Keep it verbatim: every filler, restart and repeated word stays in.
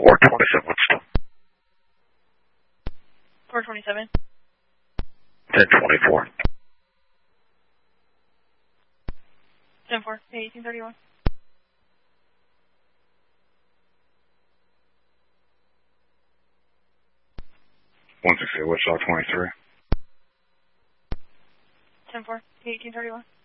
four twenty-seven, what's still? four twenty-seven. ten twenty-four. ten four, eighteen thirty-one. one sixty-eight, Wichita twenty-three. ten four, eighteen thirty-one.